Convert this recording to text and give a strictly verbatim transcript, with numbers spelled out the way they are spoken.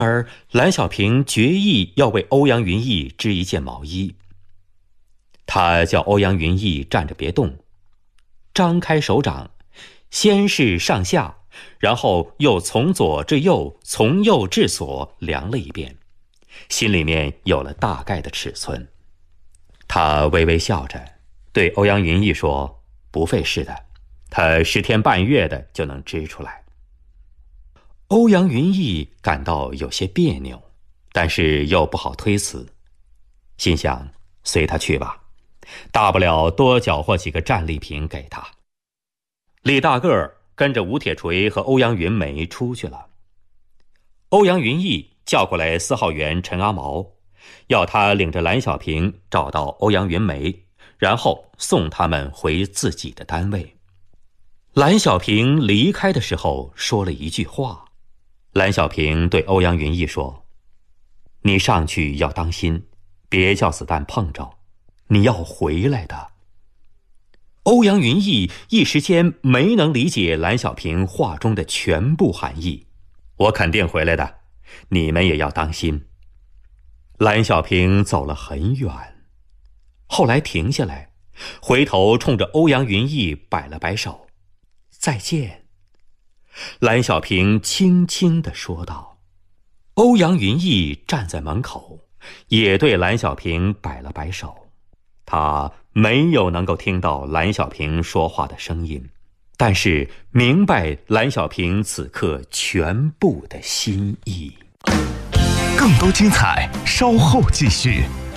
而蓝小平决意要为欧阳云逸织一件毛衣。他叫欧阳云逸站着别动，张开手掌，先是上下，然后又从左至右，从右至左量了一遍，心里面有了大概的尺寸。他微微笑着对欧阳云逸说，不费事的，他十天半月的就能织出来。欧阳云逸感到有些别扭，但是又不好推辞，心想随他去吧，大不了多缴获几个战利品给他。李大个儿跟着吴铁锤和欧阳云梅出去了。欧阳云逸叫过来四号员陈阿毛，要他领着蓝小平找到欧阳云梅，然后送他们回自己的单位。蓝小平离开的时候说了一句话，蓝小平对欧阳云逸说，你上去要当心，别叫子弹碰着，你要回来的。欧阳云逸一时间没能理解蓝小平话中的全部含义。我肯定回来的，你们也要当心。蓝小平走了很远，后来停下来，回头冲着欧阳云逸摆了摆手，再见。蓝小平轻轻地说道。欧阳云逸站在门口，也对蓝小平摆了摆手。他没有能够听到蓝小平说话的声音，但是明白蓝小平此刻全部的心意。 更多精彩稍后继续。